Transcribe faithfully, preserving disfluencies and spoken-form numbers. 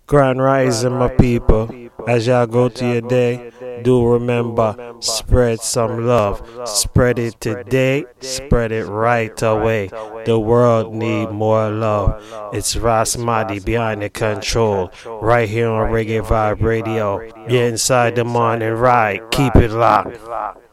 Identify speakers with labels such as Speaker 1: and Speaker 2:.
Speaker 1: Grand rising, my people. As y'all go to your day, do remember, spread some love. Spread it today, spread it right away. The world need more love. It's Ras Mahdi behind the control, right here on Reggae Vibe Radio. You're inside the morning ride. Keep it locked.